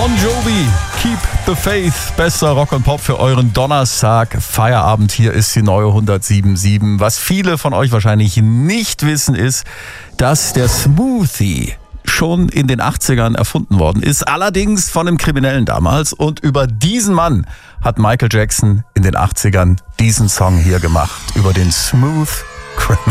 Bon Jovi, Keep the Faith, bester Rock und Pop für euren Donnerstag Feierabend. Hier ist die neue 107.7. Was viele von euch wahrscheinlich nicht wissen, ist, dass der Smoothie schon in den 80ern erfunden worden ist, allerdings von einem Kriminellen damals. Und über diesen Mann hat Michael Jackson in den 80ern diesen Song hier gemacht, über den Smooth Criminal.